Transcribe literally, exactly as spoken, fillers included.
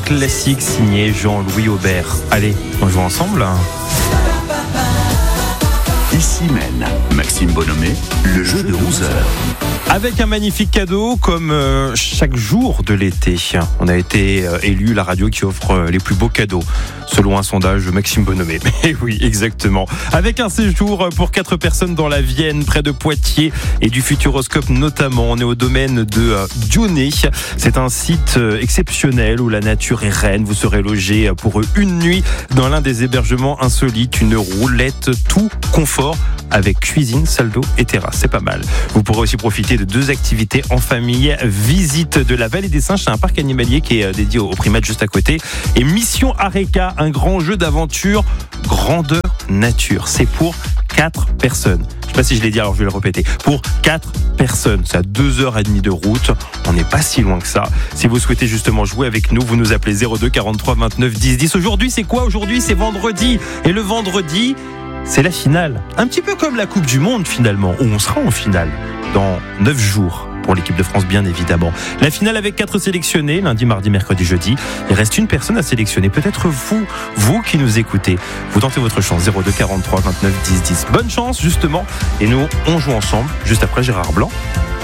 classique signé Jean-Louis Aubert. Allez, on joue ensemble. Ici mène Maxime Bonhomet, le jeu de onze heures. Avec un magnifique cadeau comme euh, chaque jour de l'été. On a été euh, élu la radio qui offre euh, les plus beaux cadeaux, selon un sondage de Maxime Bonhomet. Mais oui, exactement. Avec un séjour pour quatre personnes dans la Vienne, près de Poitiers et du Futuroscope notamment. On est au domaine de euh, Dionnet. C'est un site euh, exceptionnel où la nature est reine. Vous serez logé pour une nuit dans l'un des hébergements insolites. Une roulette tout confort avec cuisine, salle d'eau et terrasse. C'est pas mal. Vous pourrez aussi profiter de deux activités en famille. Visite de la Vallée des Singes, c'est un parc animalier qui est dédié aux primates juste à côté. Et Mission Areka, un grand jeu d'aventure grandeur nature. C'est pour quatre personnes. Je sais pas si je l'ai dit, alors je vais le répéter. Pour quatre personnes, c'est à deux heures trente de route. On n'est pas si loin que ça. Si vous souhaitez justement jouer avec nous, vous nous appelez zéro deux quarante-trois vingt-neuf dix dix. Aujourd'hui, c'est quoi aujourd'hui ? C'est vendredi. Et le vendredi, c'est la finale. Un petit peu comme la Coupe du Monde finalement, où on sera en finale dans neuf jours pour l'équipe de France bien évidemment. La finale avec quatre sélectionnés, lundi, mardi, mercredi, jeudi. Il reste une personne à sélectionner, peut-être vous, vous qui nous écoutez. Vous tentez votre chance, zéro deux quarante-trois vingt-neuf dix dix. Bonne chance justement, et nous on joue ensemble juste après Gérard Blanc.